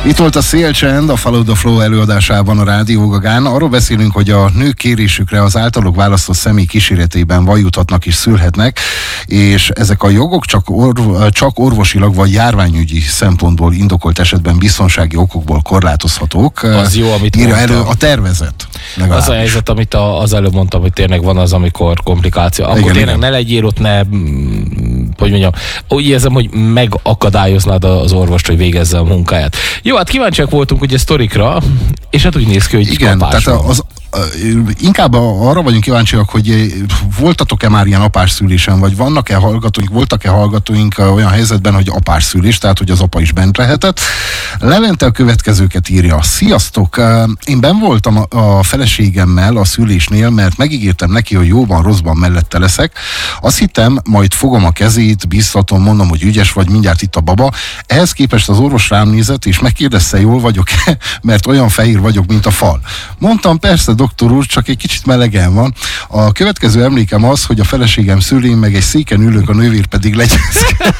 Itt volt a Szélcsend a Follow the Flow előadásában a Rádió Gagán. Arról beszélünk, hogy a nők kérésükre az általuk választott személy kíséretében vajuthatnak és szülhetnek, és ezek a jogok csak orvosilag vagy járványügyi szempontból indokolt esetben biztonsági okokból korlátozhatók. Az jó, amit írja elő a tervezet. Legalábbis. Az a helyzet, amit az előbb mondtam, hogy tényleg van az, amikor komplikáció. Akkor igen, tényleg igen. ne legyél ott, ne, hogy mondjam, úgy érzem, hogy megakadályoznád az orvost, hogy végezze a munkáját. Jó, hát kíváncsiak voltunk ugye sztorikra, és hát úgy néz ki, hogy igen, kapás tehát van. Inkább arra vagyunk kíváncsiak, hogy voltatok-e már ilyen apásszülésen, vagy vannak-e hallgatóink, voltak-e hallgatóink olyan helyzetben, hogy apásszülés, tehát hogy az apa is bent lehetett. Levente a következőket írja. Sziasztok! Én benn voltam a feleségemmel a szülésnél, mert megígértem neki, hogy jóban, rosszban mellette leszek. Azt hittem, majd fogom a kezét, bíztatom, mondom, hogy ügyes vagy, mindjárt itt a baba. Ehhez képest az orvos rám nézett, és megkérdezte, jól vagyok-e, mert olyan fehér vagyok, mint a fal. Mondtam, persze, doktor úr, csak egy kicsit melegen van. A következő emlékem az, hogy a feleségem szülén, meg egy széken ülök, a nővér pedig legyezkedt.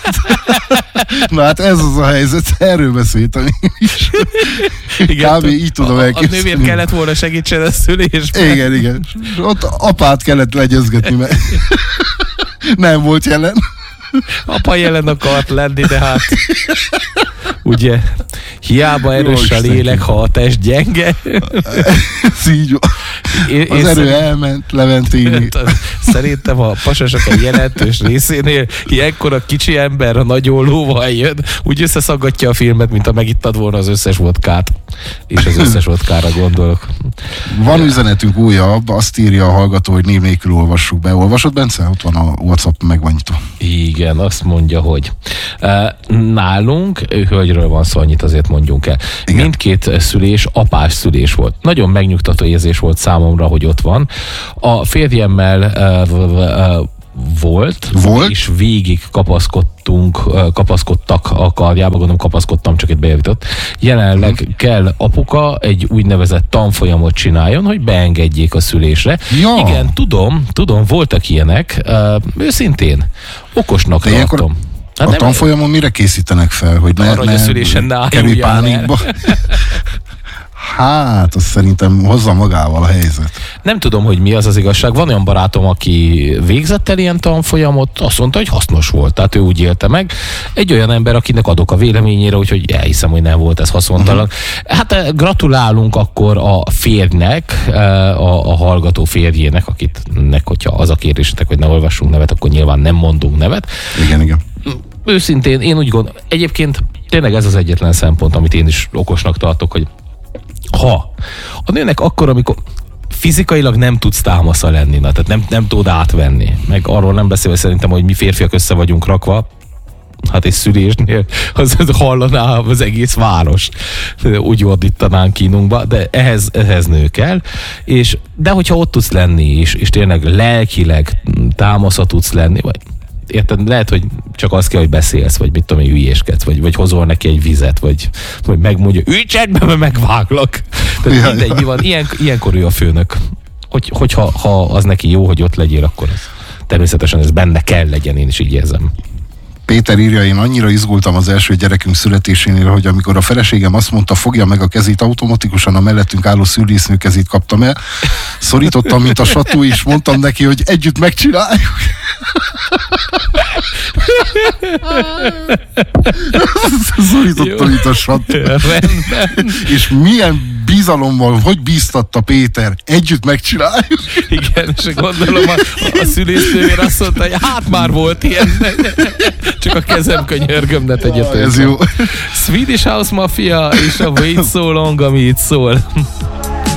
Na hát ez az a helyzet, erről beszéltem én is. Kb. Így tudom elképzelni. A nővér kellett volna segítsen a szülésben. Igen, igen. Ott apát kellett legyezgetni, mert nem volt jelen. Apa jelen akart lenni, de hát ugye hiába erős a lélek, ha a test gyenge. Ez így van. Az erő elment Leventéni. Szerintem a pasasok egy jelentős részénél ilyenkor a kicsi ember a nagy ollóval jön, úgy összeszaggatja a filmet, mint ha megittad volna az összes vodkát. És az összes vodkára gondolok. Van üzenetünk újabb, azt írja a hallgató, hogy név nélkül olvassuk be. Olvasod, Bence? Ott van a WhatsApp, meg van nyitva. Igen, azt mondja, hogy nálunk, hölgyről van szó, annyit azért mondjunk el. Igen. Mindkét szülés apás szülés volt. Nagyon megnyugtató érzés volt számomra, hogy ott van. A férjemmel volt, és végig kapaszkodtak a karjába, gondolom kapaszkodtam, csak egy bejavított. Jelenleg kell apuka egy úgynevezett tanfolyamot csináljon, hogy beengedjék a szülésre. Ja. Igen, tudom, voltak ilyenek. Őszintén, okosnak tartom. A tanfolyamon mire készítenek fel? Hogy ne kerülj pánikba? Hát, azt szerintem hozza magával a helyzet. Nem tudom, hogy mi az az igazság. Van olyan barátom, aki végzett el ilyen tanfolyamot, azt mondta, hogy hasznos volt. Tehát ő úgy élte meg. Egy olyan ember, akinek adok a véleményére, úgyhogy elhiszem, hogy nem volt ez haszontalan. Hát gratulálunk akkor a férjnek, a hallgató férjének, akitnek, hogyha az a kérdésetek, hogy ne olvassunk nevet, akkor nyilván nem mondunk nevet. Igen. Őszintén, én úgy gondolom, egyébként tényleg ez az egyetlen szempont, amit én is okosnak tartok, hogy ha a nőnek akkor, amikor fizikailag nem tudsz támasza lenni, na, tehát nem tudod átvenni, meg arról nem beszélve szerintem, hogy mi férfiak össze vagyunk rakva, hát egy szülésnél az hallaná az egész város, úgy ordítanánk kínunkba, de ehhez nő kell, de hogyha ott tudsz lenni és tényleg lelkileg támasza tudsz lenni, vagy érted, lehet, hogy csak az kell, hogy beszélsz, vagy mit tudom én, hülyéskedsz, vagy hozol neki egy vizet, vagy megmondja, ülj csendben, mert megváglak. Tehát mindegy, van. Ilyenkor ő a főnök. Hogyha az neki jó, hogy ott legyél, akkor természetesen ez benne kell legyen, én is így érzem. Péter írja, én annyira izgultam az első gyerekünk születésénél, hogy amikor a feleségem azt mondta, fogja meg a kezét, automatikusan a mellettünk álló szülésznő kezét kaptam el. Szorítottam, mint a satú, és mondtam neki, hogy együtt megcsináljuk. Szorítottam, mint a satú. És milyen bizalommal, hogy bíztatta Péter, együtt megcsináljuk. Igen, és gondolom a szülésznővér azt mondta, hogy hát már volt ilyen. Csak a kezem könyörgöm, ne tegyetek. Ez jó. Swedish House Mafia és a Wait So Long, ami itt szól.